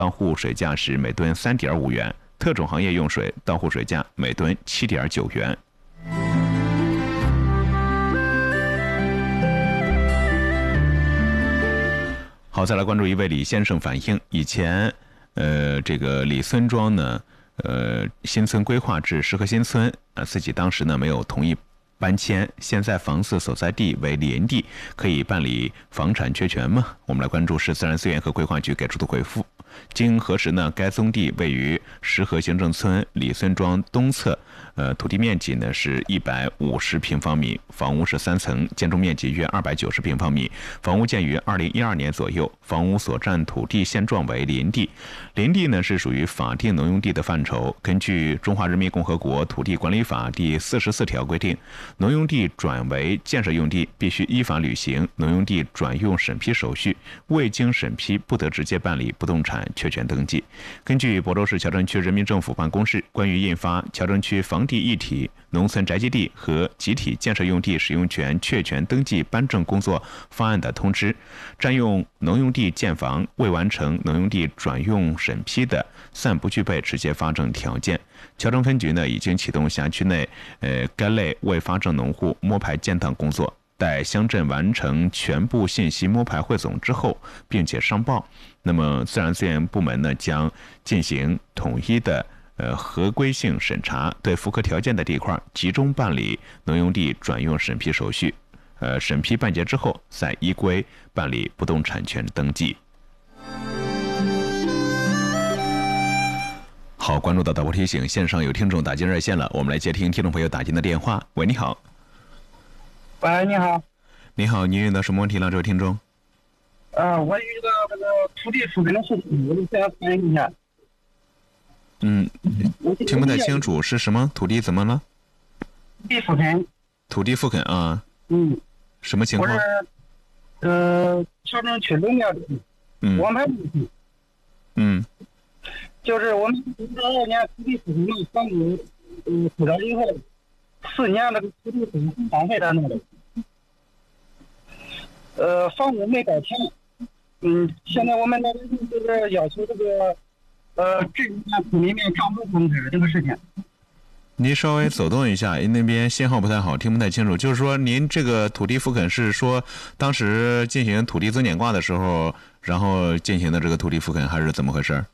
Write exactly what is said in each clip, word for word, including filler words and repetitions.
到户水价是每吨三点五元，特种行业用水到户水价每吨七点九元。好，再来关注一位李先生反映，以前，呃，这个李村庄呢，呃，新村规划至石河新村，啊，自己当时呢没有同意搬迁，现在房子所在地为林地，可以办理房产确权吗？我们来关注市自然资源和规划局给出的回复。经核实呢，该宗地位于石河行政村李村庄东侧，呃，土地面积呢是一百五十平方米，房屋是三层，建筑面积约二百九十平方米。房屋建于二零一二年左右，房屋所占土地现状为林地。林地呢是属于法定农用地的范畴。根据《中华人民共和国土地管理法》第四十四条规定，农用地转为建设用地，必须依法履行农用地转用审批手续，未经审批不得直接办理不动产确权登记。根据亳州市桥镇区人民政府办公室关于印发桥镇区房地一体农村宅基地和集体建设用地使用权确权登记颁证工作方案的通知，占用农用地建房未完成农用地转用审批的，暂不具备直接发证条件。桥镇分局呢已经启动辖区内呃该类未发证农户摸排建档工作，待乡镇完成全部信息摸排汇总之后，并且上报，那么自然资源部门呢将进行统一的呃合规性审查，对符合条件的地块集中办理农用地转用审批手续，呃审批办结之后，再依规办理不动产权登记。好，关注到导播提醒，线上有听众打进热线了，我们来接听听众朋友打进的电话。喂，你好。 喂，你好。 你好，您遇到什么问题了，这位听众？ 呃，我遇到这个土地复耕的事情，我就想反映一下。 嗯，听不太清楚，是什么土地怎么了？ 土地复耕。 土地复垦啊。 嗯。 什么情况？ 我是呃，桥镇区龙庙的。 嗯。 王牌地区。 嗯。 就是我们一二年土地复耕的房屋，呃，出来以后，四年那个土地复耕荒废在那里。呃，房屋没盖成。嗯，现在我们那边就是要求这个，呃，这一年村里面账目公开这个事情。 您稍微走动一下，那边信号不太好，听不太清楚。就是说，您这个土地复垦是说，当时进行土地增减挂的时候，然后进行的这个土地复垦，还是怎么回事？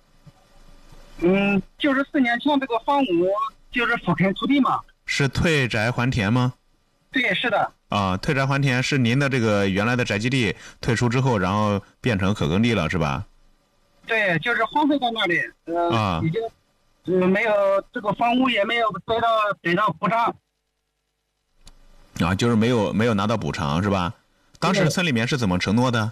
嗯，就是四年前这个房屋就是复垦土地嘛。 是退宅还田吗？ 对，是的。 啊，退宅还田是您的这个原来的宅基地退出之后，然后变成可耕地了，是吧？ 对，就是荒废在那里，呃， 啊、 已经，呃，没有这个房屋也没有得到得到补偿。 啊，就是没有没有拿到补偿是吧？当时村里面是怎么承诺的？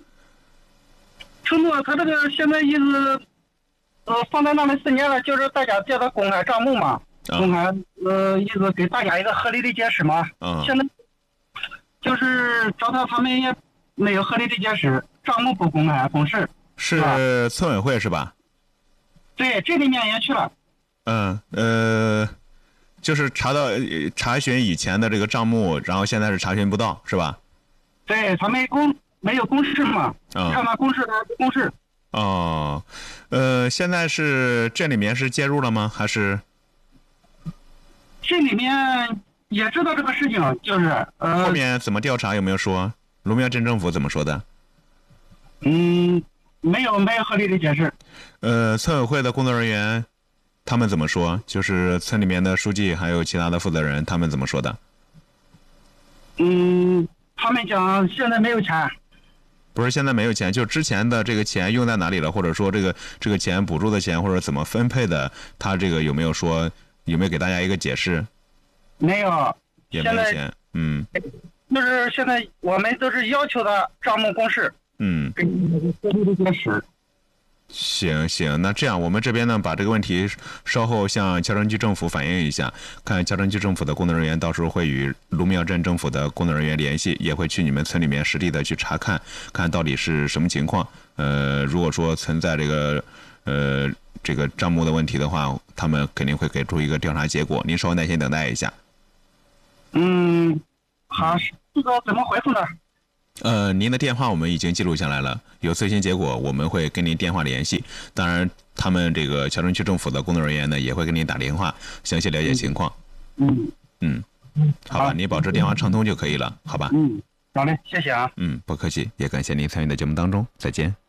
承诺他这个现在一直，呃，放在那里四年了，就是大家叫他公开账目嘛。公开，呃，一直给大家一个合理的解释嘛。 嗯。 现在就是找他，他们也没有合理的解释，账目不公开公示。 是村委会是吧？ 对，这里面也去了。 嗯呃，就是查到查询以前的这个账目，然后现在是查询不到是吧？ 对，他没公没有公示嘛。 嗯。 看他公示，他不公示。 哦，呃，现在是镇里面是介入了吗？还是？ 这里面也知道这个事情，就是呃。 后面怎么调查有没有说？龙庙镇政府怎么说的？ 嗯，没有没有合理的解释。 呃，村委会的工作人员，他们怎么说？就是村里面的书记还有其他的负责人，他们怎么说的？ 嗯，他们讲现在没有钱。 不是现在没有钱，就之前的这个钱用在哪里了？或者说这个这个钱补助的钱或者怎么分配的？他这个有没有说？有没有给大家一个解释？ 没有， 也没有钱。嗯， 就是现在我们都是要求的账目公示。 嗯， 给你合理的解释。 行行，那这样我们这边呢，把这个问题稍后向桥镇区政府反映一下，看桥镇区政府的工作人员到时候会与龙庙镇政府的工作人员联系，也会去你们村里面实地的去查看，看到底是什么情况。呃，如果说存在这个呃。这个账目的问题的话，他们肯定会给出一个调查结果，您稍微耐心等待一下。 嗯，好，这个怎么回复呢？ 呃，您的电话我们已经记录下来了，有最新结果我们会跟您电话联系。当然，他们这个桥城区政府的工作人员呢也会给您打电话，详细了解情况。 嗯嗯，好吧，您保持电话畅通就可以了，好吧？ 嗯，好嘞，谢谢啊。 嗯，不客气，也感谢您参与的节目当中，再见。